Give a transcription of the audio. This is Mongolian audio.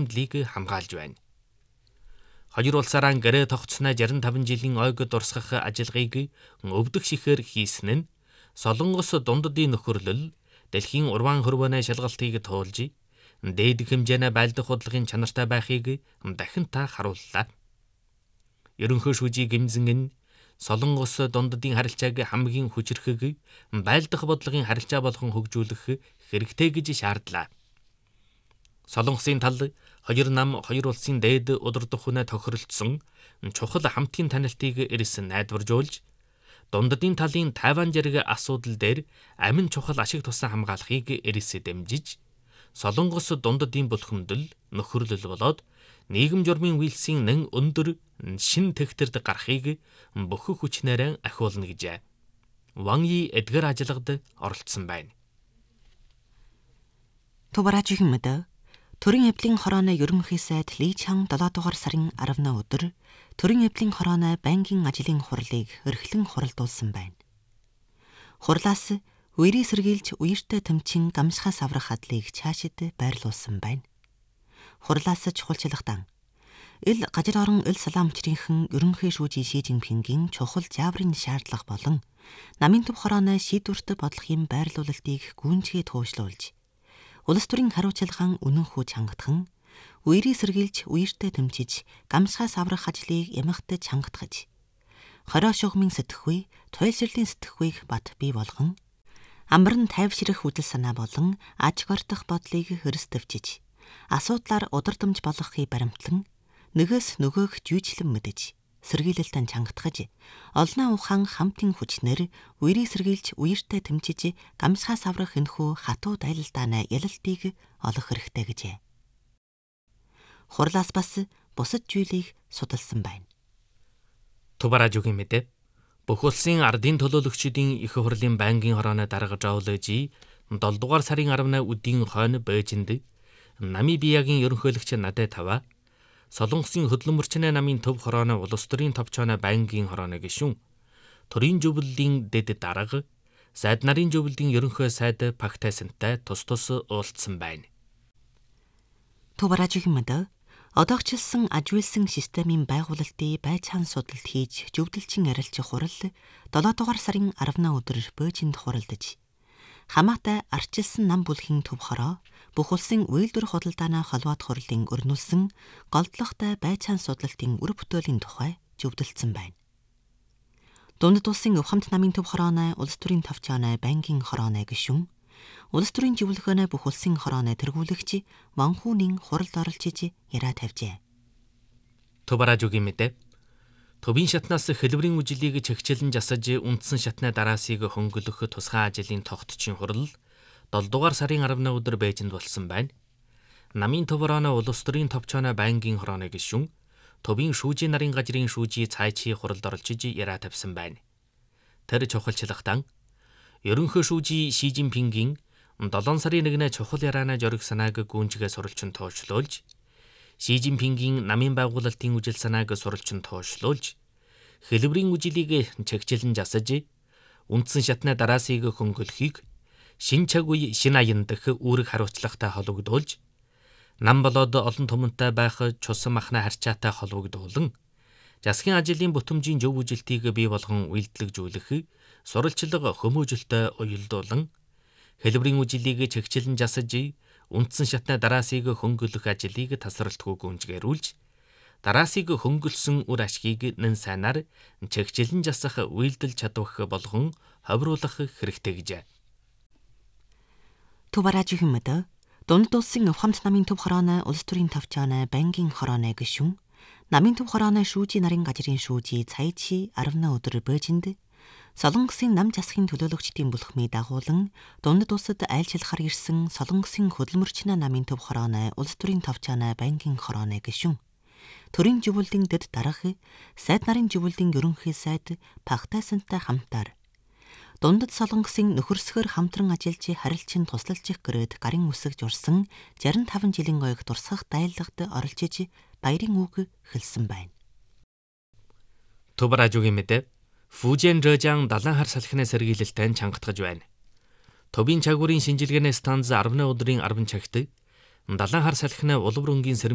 амьдралыг хамгаалж байна. Хоёр улсаараа гэрээ тогтсноо 65 жилийн ойг дурсгах ажиллагааг өвдөх шихээр хийсэн нь Солонгос дунддын нөхөрлөл дэлхийн уран хөрвөөний шалгалтыг туулж дээд хэмжээний байлдах бодлогын чанартай байхыг дахин та харууллаа. Ерөнхий шүүжий гимзэн нь Солонгос дунддын харилцааг хамгийн хүчрэхэг байлдах бодлогын харилцаа болгон хөгжүүлэх хэрэгтэй гэж шаардлаа. Солонгосын тал хоёр нам хоёр улсын дээд удирдах хүнээ тохиролцсон чухал хамтын танилтыг ирсэн найдваржуулж дунддын талын Тайван зэрэг асуудал дээр амин чухал ашиг тусан хамгаалахыг ирсэн дэмжиж Солонгос дунддын бүлхэмдэл нөхөрлөл болоод нийгэм журмын үйлсийн нэн өндөр шин тэгтэрд гарахыг бүх хүчнээрээ ахиулна гэжээ. Ван Yi эдгээр ажиллагад оролцсон байна. Тубаражийн мэдээ Төрийн эвлийн хорооны ерөнхий сайд Ли Чан 7 дугаар сарын 10-ны өдөр Төрийн эвлийн хорооны банкийн ажлын хурлыг эрхлэн хуралдуулсан байна. Хурлаас үерийг сэргийлж үертэй тэмчин гамшихаас аврах хадлыг цаашид байрлуулсан байна. Хурлаас чухалчлагдан ил гажир орон ил салаам хүчрийнхэн ерөнхий шүүжий Ши Жинпингийн чухал жааврын шаардлага болон намын төв хорооны шийдвэрт бодлогын байрлуулалтыг гүйнжгээ туушлуулж улс төрийн хариуцлагаан үнэнхүү чангатхан үерийг сэргийлж үертэй тэмчиж гамшихаас аврах ажлыг ямагтаж чангатгаж хороо шугамын сэтгэхүй туйлширлын сэтгэхүйг бат бий болгон амбарн тайвширах үдэл санаа болон аж гортох бодлыг хөрсдөвчиж асуудлаар удирдамж болгохыг баримтлан нөгөөс нөгөөх жүйжлэн мэдэж сэргийлэлтэн чангатгаж олноо ухаан хамтын хүчнэр үерийг сэргийлж үертэй тэмчиж гамшихаас аврах энэхүү хатуу дайлалдааны ялалтыг олох хэрэгтэй гэжээ. Хурлаас бас бусад зүйлийг судалсан байна. Тубаражгийн мэдээ бүх улсын ардын төлөөлөгчдийн их хурлын банкийн хорооны дарга Жаолежи 7 дугаар сарын 10-ны өдийн хойно Бээжинд Намибиягийн ерөнхийлөгч Надэ Тава Солонгосын хөдөлмөрчний намын төв хорооны улс төрийн товчооны банкийн хорооны гишүүн Төрийн зөвлөлийн дэд дарга сайд нарын зөвлөлийн ерөнхий сайд Пак Тайсантай тус уулзсан байна. Тубаражгийн мэдээ одоогчлсан ажилсан системийн байгуулалтын байцаан судалт хийж зөвдөлчин ярилцах хурал 7 дугаар сарын 10-ны өдөр Бээжинд хуралдаж хамаатай арчилсан нам бүлгийн төв хороо бүх улсын үйлдвэр худалдааны холбоот хурлын өрнүүлсэн голдлоготой байцаан судалтын үр бүтээлийн тухай зөвдөлдсөн байна. Дундад улсын өвхамт намын төв хорооны улс төрийн товчооны банкийн хорооны гишүүн улс төрийн зөвлөгөөнөө бүх улсын хорооны тэргүүлэгч Ванхунийн хуралд оролцож яриа тавьжээ. Тубаражгийн мэдээ Төвийн шатнаас хэлбэрийн үжилийг чигчилэн засаж үндсэн шатны дараасыг хөнгөлөх тусгай ажлын тогтчин хурал 7 дугаар сарын 10-ны өдөр Бээжинд болсон байна. Намын төв хорооны улс төрийн товчооны банкийн хорооны гишүүн Төвийн шүүжийн нарын гажрын шүүжий цайчи хуралд оролцож яриа тавьсан байна. Тэр чухалчлагтан ерөнхий шүүжий Ши Жинпингийн 7 сарын 1-ний чухал ярианы жориг санааг гүйнжгээ сурвалжин тоочлуулж Ши Жинпингийн намын байгуулалтын үжил санааг сурвалжин тоошлуулж хэлбэрийн үжилийг чигчилэн засаж үндсэн шатны дараасыг хөнгөлөхийг шин цаг үе шин аян дэх үүрэг хариуцлагатай холбогдуулж нам болоод олон түмэнтэй байх чусан махны харьцаатай холбогдуулан засгийн ажлын бүтэмжийн зөв үжилтийг бий болгон үйлдэлжүүлэх сурвалжлага хүмүүжлөлтөй уялдуулан хэлбэрийн үжилийг чигчилэн засаж үндсэн шатны дараасыг хөнгөлөх ажлыг тасралтгүй гүйцэтгүүлж дараасыг хөнгөлсөн үр ашгийг нэн сайнаар чигчилэн засах үйлдэл чадвах болгон ховруулах хэрэгтэй гэжээ. Тубаражгийн мэдээ Дундад улсын өвхамт намын төв хорооны улс төрийн товчооны банкийн хорооны гишүүн намын төв хорооны шүүжий нарын гажрын шүүжий Цайчи 10-ны өдөр Бээжинд Солонгосын нам засгийн төлөөлөгчдийн бүлхмийг дагуулan дундад улсад айлчлахаар ирсэн Солонгосын хөдөлмөрчний намын төв хорооны улс төрийн товчооны банкийн хорооны гишүүн Төрийн зөвлөлийн дэд дарга сайд нарын зөвлөлийн ерөнхий сайд Пак Тайсантай хамтаар дундад Солонгосын нөхөрсгөр хамтран ажиллаж харилцан тусалж гэрээд гарын үсэг журсан 65 жилийн ойг дурсгах дайлагд оролцож баярын үг хэлсэн байна. Тубаражгийн мэдээ Фужэн Жэжан далайн хар салхины сэргийлэлтэй чангатгаж байна. Төвийн чагуурын шинжилгээний станц 10-ны өдрийн 10 цагт далайн хар салхины улам өрөнгийн